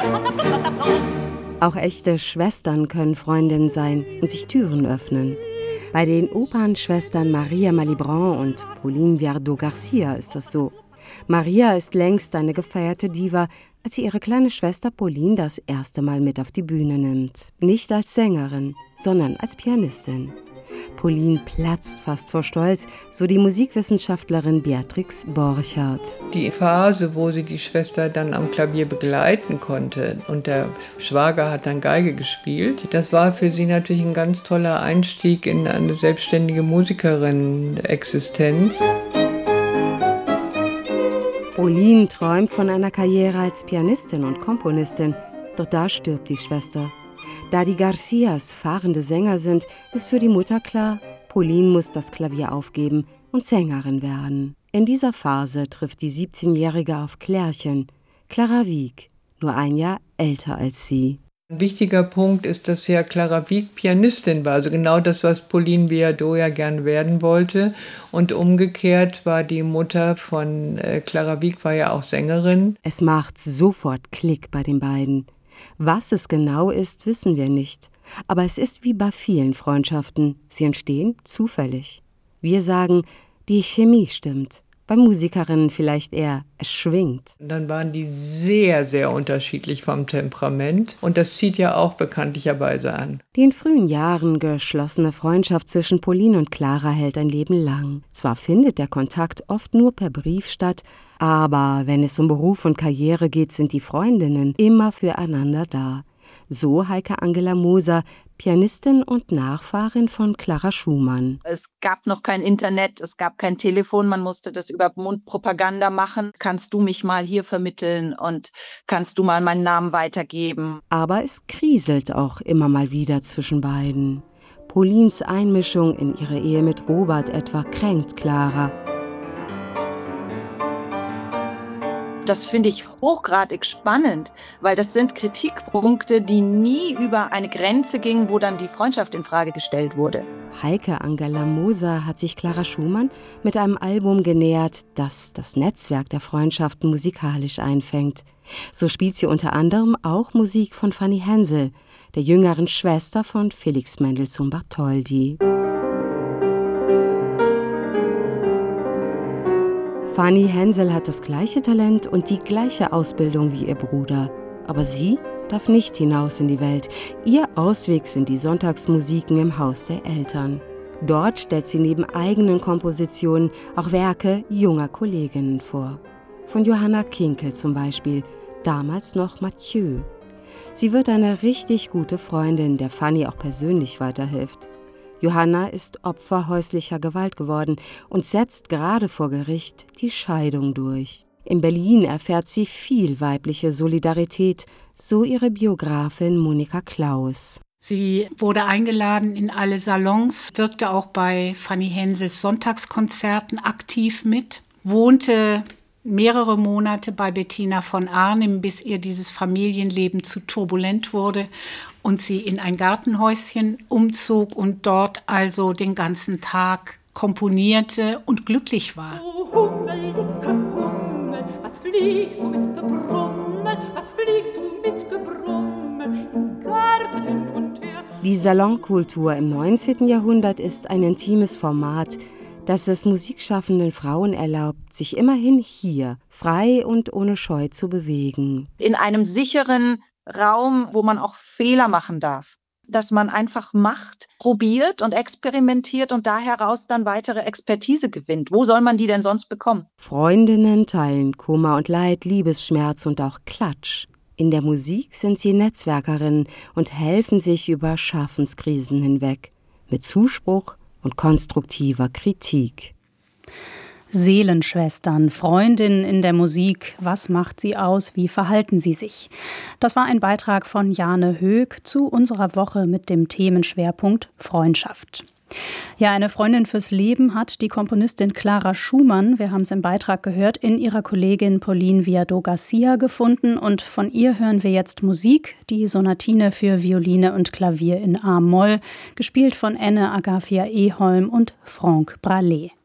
Auch echte Schwestern können Freundinnen sein und sich Türen öffnen. Bei den Opernschwestern Maria Malibran und Pauline Viardot-Garcia ist das so. Maria ist längst eine gefeierte Diva, als sie ihre kleine Schwester Pauline das erste Mal mit auf die Bühne nimmt. Nicht als Sängerin, sondern als Pianistin. Pauline platzt fast vor Stolz, so die Musikwissenschaftlerin Beatrix Borchardt. Die Phase, wo sie die Schwester dann am Klavier begleiten konnte und der Schwager hat dann Geige gespielt, das war für sie natürlich ein ganz toller Einstieg in eine selbstständige Musikerin-Existenz. Pauline träumt von einer Karriere als Pianistin und Komponistin, doch da stirbt die Schwester. Da die Garcias fahrende Sänger sind, ist für die Mutter klar, Pauline muss das Klavier aufgeben und Sängerin werden. In dieser Phase trifft die 17-Jährige auf Klärchen, Clara Wieck, nur ein Jahr älter als sie. Ein wichtiger Punkt ist, dass ja Clara Wieck Pianistin war, also genau das, was Pauline Viardot ja gern werden wollte. Und umgekehrt war die Mutter von Clara Wieck war ja auch Sängerin. Es macht sofort Klick bei den beiden. Was es genau ist, wissen wir nicht. Aber es ist wie bei vielen Freundschaften. Sie entstehen zufällig. Wir sagen, die Chemie stimmt. Bei Musikerinnen vielleicht eher, es schwingt. Dann waren die sehr, sehr unterschiedlich vom Temperament. Und das zieht ja auch bekanntlicherweise an. Die in frühen Jahren geschlossene Freundschaft zwischen Pauline und Clara hält ein Leben lang. Zwar findet der Kontakt oft nur per Brief statt, aber wenn es um Beruf und Karriere geht, sind die Freundinnen immer füreinander da. So Heike Angela Moser, Pianistin und Nachfahrin von Clara Schumann. Es gab noch kein Internet, es gab kein Telefon, man musste das über Mundpropaganda machen. Kannst du mich mal hier vermitteln und kannst du mal meinen Namen weitergeben? Aber es kriselt auch immer mal wieder zwischen beiden. Paulines Einmischung in ihre Ehe mit Robert etwa kränkt Clara. Das finde ich hochgradig spannend, weil das sind Kritikpunkte, die nie über eine Grenze gingen, wo dann die Freundschaft in Frage gestellt wurde. Heike Angela Moser hat sich Clara Schumann mit einem Album genähert, das das Netzwerk der Freundschaften musikalisch einfängt. So spielt sie unter anderem auch Musik von Fanny Hensel, der jüngeren Schwester von Felix Mendelssohn Bartholdy. Fanny Hensel hat das gleiche Talent und die gleiche Ausbildung wie ihr Bruder. Aber sie darf nicht hinaus in die Welt. Ihr Ausweg sind die Sonntagsmusiken im Haus der Eltern. Dort stellt sie neben eigenen Kompositionen auch Werke junger Kolleginnen vor. Von Johanna Kinkel zum Beispiel, damals noch Mathieu. Sie wird eine richtig gute Freundin, der Fanny auch persönlich weiterhilft. Johanna ist Opfer häuslicher Gewalt geworden und setzt gerade vor Gericht die Scheidung durch. In Berlin erfährt sie viel weibliche Solidarität, so ihre Biografin Monika Klaus. Sie wurde eingeladen in alle Salons, wirkte auch bei Fanny Hensels Sonntagskonzerten aktiv mit, wohnte mehrere Monate bei Bettina von Arnim, bis ihr dieses Familienleben zu turbulent wurde und sie in ein Gartenhäuschen umzog und dort also den ganzen Tag komponierte und glücklich war. O Hummel, dicker Hummel, was fliegst du mit Gebrummel, was fliegst du mit Gebrummel, im Garten hin und her. Die Salonkultur im 19. Jahrhundert ist ein intimes Format, das es musikschaffenden Frauen erlaubt, sich immerhin hier frei und ohne Scheu zu bewegen. In einem sicheren Raum, wo man auch Fehler machen darf. Dass man einfach macht, probiert und experimentiert und da heraus dann weitere Expertise gewinnt. Wo soll man die denn sonst bekommen? Freundinnen teilen Kummer und Leid, Liebesschmerz und auch Klatsch. In der Musik sind sie Netzwerkerinnen und helfen sich über Schaffenskrisen hinweg. Mit Zuspruch und konstruktiver Kritik. Seelenschwestern, Freundinnen in der Musik, was macht sie aus, wie verhalten sie sich? Das war ein Beitrag von Jane Höck zu unserer Woche mit dem Themenschwerpunkt Freundschaft. Ja, eine Freundin fürs Leben hat die Komponistin Clara Schumann, wir haben es im Beitrag gehört, in ihrer Kollegin Pauline Viardot-Garcia gefunden und von ihr hören wir jetzt Musik, die Sonatine für Violine und Klavier in A-Moll, gespielt von Enne Agafia Eholm und Franck Bralé.